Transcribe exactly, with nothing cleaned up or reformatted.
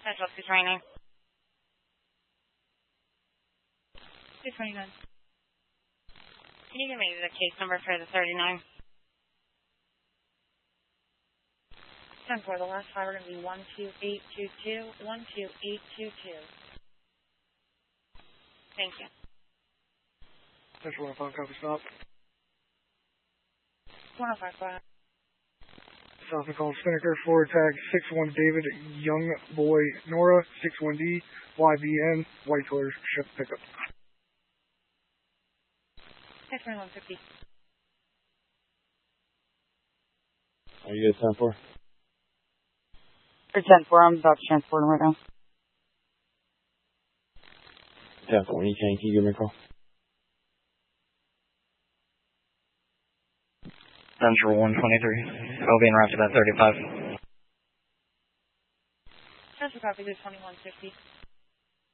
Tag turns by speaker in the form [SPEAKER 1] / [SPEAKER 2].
[SPEAKER 1] Central two twenty-nine. two twenty-nine. Can you give me the case number for the thirty-nine?
[SPEAKER 2] ten four, the last five are going to be one two eight two two, one two eight two two.
[SPEAKER 1] Thank you.
[SPEAKER 3] Central one oh five, copy stop.
[SPEAKER 2] one oh five, go ahead.
[SPEAKER 3] South McCall Spinnaker, forward tag six one David, Young Boy Nora, six one D, Y B N, White Colors, shift pickup.
[SPEAKER 2] X one fifty.
[SPEAKER 4] Are you guys ten four?
[SPEAKER 5] For ten four, I'm about to transport him right now.
[SPEAKER 4] ten four, when you can, can you give me a call?
[SPEAKER 6] Central one twenty-three. I'll be in route to that thirty-five.
[SPEAKER 2] Central copy, this twenty-one fifty.